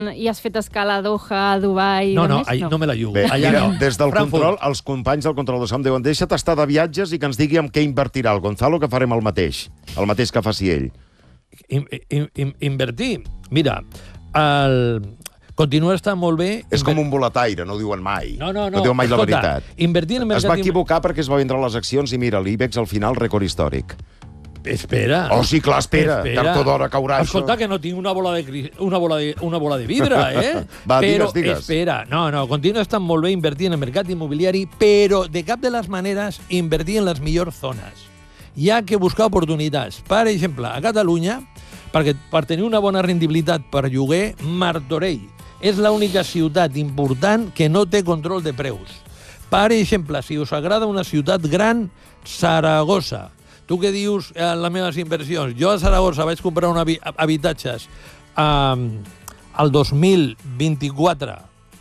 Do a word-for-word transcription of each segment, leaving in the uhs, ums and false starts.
i has fet escala a Doha, a Dubai... No, i no, més? ahí no me la jugo. Bé, Allà mira, no. des del Frankfurt. control, els companys del control de som diuen deixa't estar de viatges i que ens digui amb què invertirà el Gonzalo, que farem el mateix. El mateix que faci ell. In, in, in, invertir. Mira, el... continua estant molt bé... És com un boletaire, no ho diuen mai. No, no, no. No diuen mai Escolta, la veritat. Invertir en el mercat... Es va equivocar perquè es va vendre les accions i mira, l'IBEX al final rècord històric. Espera. Oh, sí, clar, espera. Tard o d'hora caurà això. Escolta, que no tinc una bola de, cri... una bola de, una bola de vidre, eh? Va, però, digues, digues. espera, no, no, continua estant molt bé invertir en el mercat immobiliari, però de cap de les maneres invertir en les millors zones. Hi ha que buscar oportunitats. Per exemple, a Catalunya, perquè per tenir una bona rendibilitat per lloguer, Martorell és l'única ciutat important que no té control de preus. Per exemple, si us agrada una ciutat gran, Saragossa. Tu què dius a les meves inversions? Jo a Saragossa vaig comprar un habi habitatges um, el dos mil vint-i-quatre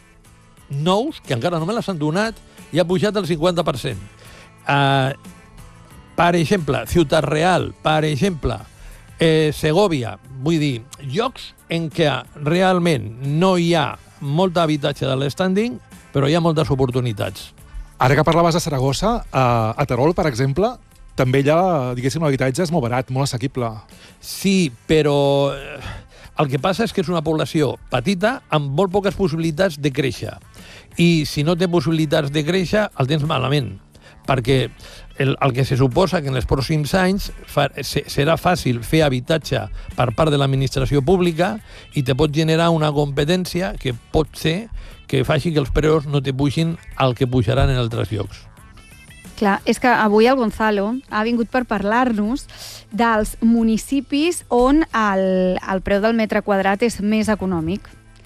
nous, que encara no me les han donat, i ha pujat el cinquanta per cent. Uh, per exemple, Ciutat Real, per exemple, eh, Segòvia, vull dir, llocs en què realment no hi ha molt habitatge de l'estanding, però hi ha moltes oportunitats. Ara que parlaves de Saragossa, a, a Terol, per exemple, també hi ha, diguéssim, l'habitatge és molt barat, molt assequible. Sí, però el que passa és que és una població petita amb molt poques possibilitats de créixer. I si no té possibilitats de créixer, el tens malament. Perquè el, el que se suposa que en els pròxims anys fa, se, serà fàcil fer habitatge per part de l'administració pública i te pot generar una competència que pot ser que faci que els preus no te pugin al que pujaran en altres llocs. Clar, és que avui el Gonzalo ha vingut per parlar-nos dels municipis on el, el preu del metre quadrat és més econòmic.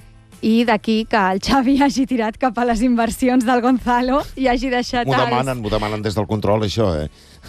I d'aquí que el Xavi hagi tirat cap a les inversions del Gonzalo i hagi deixat... M'ho demanen, m'ho demanen des del control, això, eh?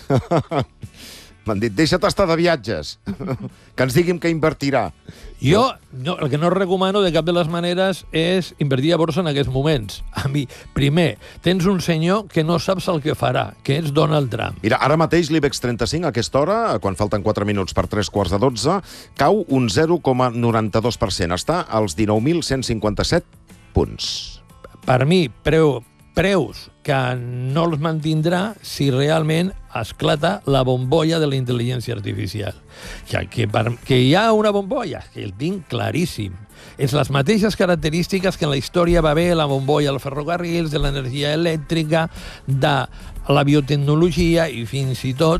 M'han dit, deixa't estar de viatges, que ens diguin què invertirà. Jo, no, el que no recomano de cap de les maneres és invertir a borsa en aquests moments. A mi, primer, tens un senyor que no saps el que farà, que és Donald Trump. Mira, ara mateix l'IBEX trenta-cinc, a aquesta hora, quan falten quatre minuts per tres quarts de dotze, cau un zero coma noranta-dos per cent. Està als dinou mil cent cinquanta-set punts. Per mi, preu, preus que no els mantindrà si realment esclata la bombolla de la intel·ligència artificial. Que, que, per, que hi ha una bombolla, que el tinc claríssim. És les mateixes característiques que en la història va haver la bombolla dels ferrocarrils, de l'energia elèctrica, de la biotecnologia i fins i tot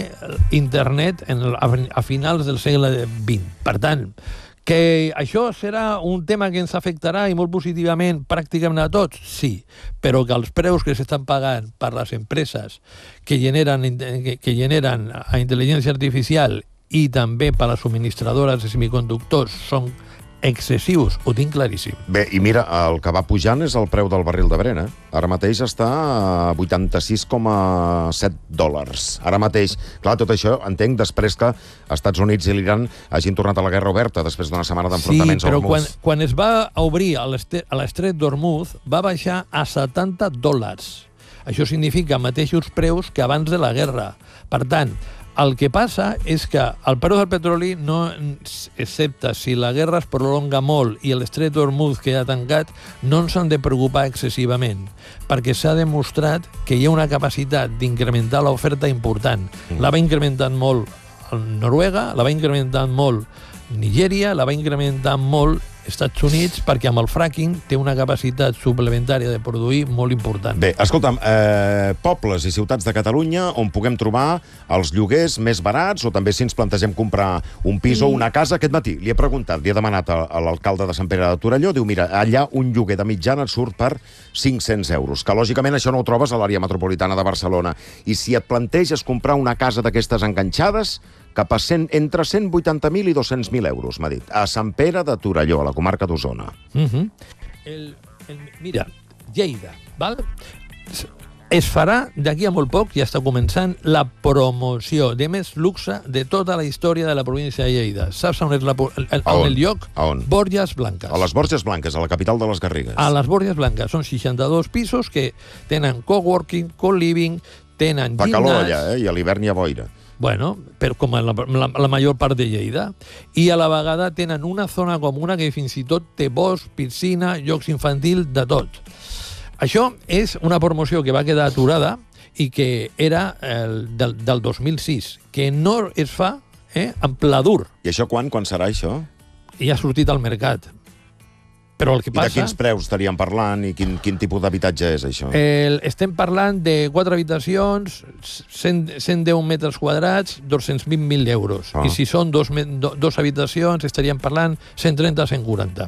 d'internet a finals del segle vint. Per tant, que això serà un tema que ens afectarà i molt positivament pràcticament a tots? Sí, però que els preus que s'estan pagant per les empreses que generen, que, que generen a intel·ligència artificial i també per les subministradores de semiconductors són excessius, ho tinc claríssim. Bé, i mira, el que va pujant és el preu del barril de Brent, eh? Ara mateix està a vuitanta-sis coma set dòlars. Ara mateix, clar, tot això entenc després que Estats Units i l'Iran hagin tornat a la guerra oberta després d'una setmana d'enfrontaments sí, però a quan, Hormuz. quan es va obrir a l'estret d'Hormuz va baixar a setanta dòlars. Això significa mateixos preus que abans de la guerra. Per tant, el que passa és que el preu del petroli, no, excepte si la guerra es prolonga molt i l'estret d'Hormuz queda tancat, no ens han de preocupar excessivament, perquè s'ha demostrat que hi ha una capacitat d'incrementar l'oferta important. Mm. La va incrementant molt Noruega, la va incrementant molt Nigèria, la va incrementar molt Estats Units, perquè amb el fracking té una capacitat suplementària de produir molt important. Bé, escolta'm, eh, pobles i ciutats de Catalunya on puguem trobar els lloguers més barats o també si ens plantegem comprar un pis I... o una casa. Aquest matí li he preguntat, li he demanat a, a l'alcalde de Sant Pere de Torelló, diu, mira, allà un lloguer de mitjana et surt per cinc-cents euros, que lògicament això no ho trobes a l'àrea metropolitana de Barcelona. I si et planteges comprar una casa d'aquestes enganxades, cap a cent, entre cent vuitanta mil i dos-cents mil euros, m'ha dit, a Sant Pere de Torelló, a la comarca d'Osona. Uh -huh. el, el, mira, Lleida, val? Es farà d'aquí a molt poc, ja està començant, la promoció de més luxe de tota la història de la província de Lleida. Saps on és la, el, on el lloc? A on? Borges Blanques. A les Borges Blanques, a la capital de les Garrigues. A les Borges Blanques. Són seixanta-dos pisos que tenen coworking, co-living, tenen Fa gimnàs... calor allà, eh? I a l'hivern hi ha boira. Bueno, per, com la, la, la major part de Lleida. I a la vegada tenen una zona comuna que fins i tot té bosc, piscina, jocs infantils, de tot. Això és una promoció que va quedar aturada i que era el, del, del dos mil sis, que no es fa eh, en pla dur. I això quan? Quan serà això? I ha sortit al mercat. Però el que passa... I de quins preus estaríem parlant i quin, quin tipus d'habitatge és això? El, estem parlant de quatre habitacions, cent, cent deu metres quadrats, dos-cents vint mil euros. Ah. I si són dos, do, dos habitacions, estaríem parlant cent trenta a cent quaranta.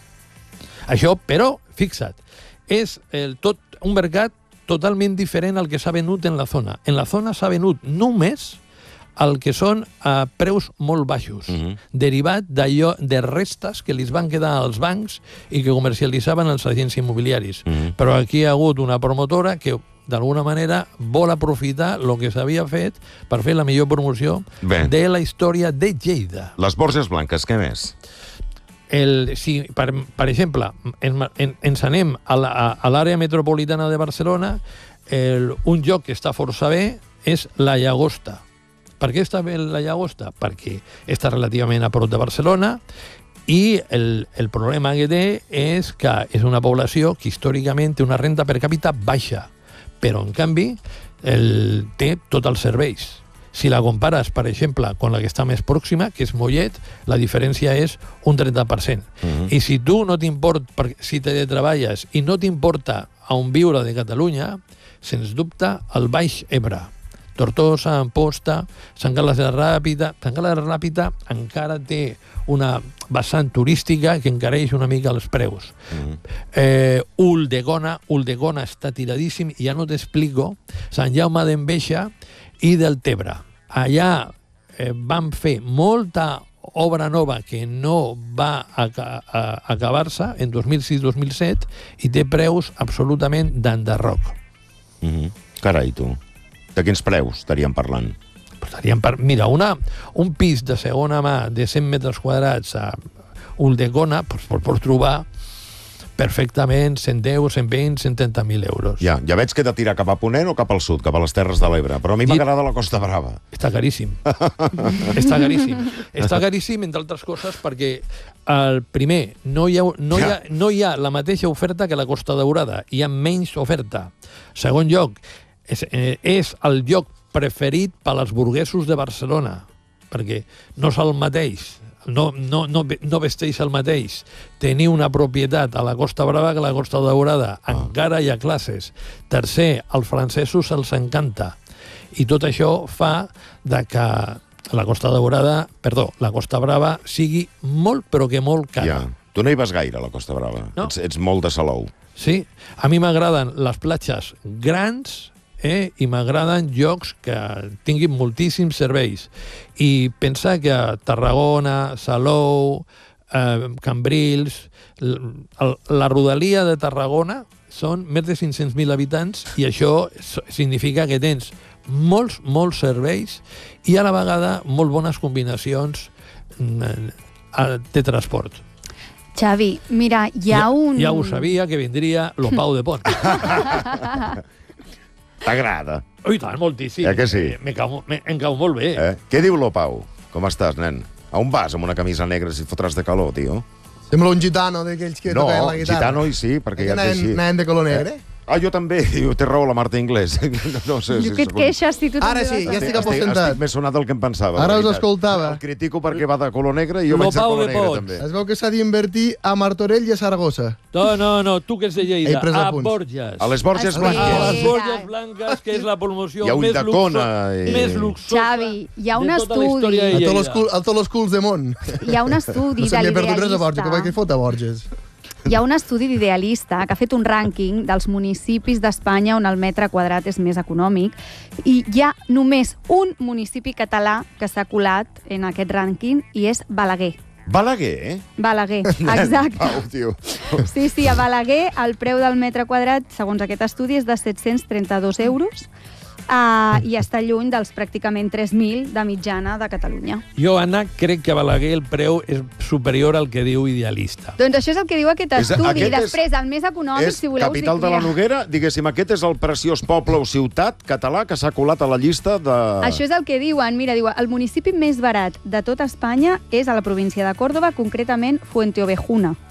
Això, però, fixa't, és el, tot un mercat totalment diferent al que s'ha venut en la zona. En la zona s'ha venut només el que són a preus molt baixos, uh-huh. derivat d'allò de restes que li van quedar als bancs i que comercialitzaven els agents immobiliaris. Uh-huh. Però aquí hi ha hagut una promotora que d'alguna manera vol aprofitar el que s'havia fet per fer la millor promoció Bé. de la història de Lleida. Les Borges Blanques, què més? El, si, per, per exemple, en, en, ens anem a l'àrea metropolitana de Barcelona, el, un lloc que està força bé és la Llagosta. Per què està bé la Llagosta? Perquè està relativament a prop de Barcelona i el, el problema que té és que és una població que històricament té una renda per càpita baixa, però en canvi el, té tots els serveis. Si la compares, per exemple, amb la que està més pròxima, que és Mollet, la diferència és un trenta per cent. Uh-huh. I si tu no t'importa, si te treballes i no t'importa on viure de Catalunya, sens dubte, el Baix Ebre. Tortosa, Amposta, Sant Carles de la Ràpita. Sant Carles de la Ràpita encara té una vessant turística que encareix una mica els preus. Mm-hmm. eh, Ulldecona, Ulldecona està tiradíssim, i ja no t'explico, Sant Jaume d'Enveja i del Tebre. Allà eh, van fer molta obra nova que no va a, a, a acabar-se en dos mil sis dos mil set i té preus absolutament d'enderroc. Mm-hmm. Carai, tu. De quins preus estaríem parlant? Estaríem par... Mira, una, un pis de segona mà de cent metres quadrats a Ulldecona pues, pots trobar perfectament cent deu, cent vint, cent trenta mil euros. Ja, ja veig que he de tirar cap a Ponent o cap al sud, cap a les Terres de l'Ebre, però a mi m'agrada la Costa Brava. Està caríssim. Està caríssim. Està caríssim, entre altres coses, perquè el primer, no hi, ha, no, hi ha, no hi ha la mateixa oferta que la Costa Daurada. Hi ha menys oferta. Segon lloc, és, eh, és el lloc preferit per als burguesos de Barcelona, perquè no és el mateix. No, no, no, no vesteix el mateix tenir una propietat a la Costa Brava que a la Costa Daurada. Ah. Encara hi ha classes. Tercer, als francesos els encanta. I tot això fa de que la Costa Daurada, perdó, la Costa Brava sigui molt, però que molt cara. Ja. Tu no hi vas gaire, a la Costa Brava. No. Ets, ets molt de Salou. Sí. A mi m'agraden les platges grans, Eh, i m'agraden llocs que tinguin moltíssims serveis. I pensar que Tarragona, Salou, eh, Cambrils, la, la rodalia de Tarragona són més de cinc-cents mil habitants, i això significa que tens molts, molts serveis i a la vegada molt bones combinacions de transport. Xavi, mira, hi ha ja, un... Ja ho sabia, que vindria lo Pau de Pont. T'agrada? Oh, i tant, moltíssim. Eh que sí? Me cau, me, em cau molt bé. Eh? Què diu lo Pau? Com estàs, nen? A on vas amb una camisa negra si et fotràs de calor, tio? Sembla un gitano d'aquells que no, toquen la guitarra. No, gitano i sí, perquè ja ets així. Anem de color negre? Eh? Ah, jo també. Jo té raó la Marta Inglés. No sé jo si que et queixes, si tu Ara també sí, vas ja estic a fer. aposentat. Estic més sonat del que em pensava. Ara us escoltava. El critico perquè va de color negre i jo Lo vaig de Pau color de negre Pons. també. Es veu que s'ha d'invertir a Martorell i a Saragossa. No, no, no, tu que ets de Lleida, He pres a apunts. Borges. A les Borges Ah, sí. A Blanques. les Borges Blanques, que és la promoció Hi ha més, Ulldecona luxo, i- més luxosa Xavi, hi ha un de tota la estudi. història de A tots els Lleida. cul- a tots els culs de món. Hi ha un estudi No se de m'hi ha perdut res a Borges, que vaig que l'idealista. fot a Borges. Hi ha un estudi d'idealista que ha fet un rànquing dels municipis d'Espanya on el metre quadrat és més econòmic, i hi ha només un municipi català que s'ha colat en aquest rànquing, i és Balaguer. Balaguer, eh? Balaguer, exacte. Pau, tio. Sí, sí, a Balaguer el preu del metre quadrat, segons aquest estudi, és de set-cents trenta-dos euros, uh, i està lluny dels pràcticament tres mil de mitjana de Catalunya. Jo, Anna, crec que a Balaguer el preu és superior al que diu Idealista. Doncs això és el que diu aquest És- estudi. aquest és- Després, el més econòmic, És si voleu... capital de la Noguera, diguéssim, aquest és el preciós poble o ciutat català que s'ha colat a la llista de... Això és el que diuen. Mira, diu, el municipi més barat de tot Espanya és a la província de Còrdova, concretament Fuenteovejuna.